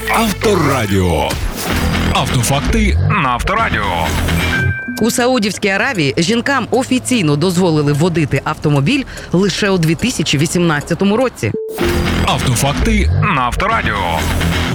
Авторадіо. Автофакти на Авторадіо. У Саудівській Аравії жінкам офіційно дозволили водити автомобіль лише у 2018 році. Автофакти на Авторадіо.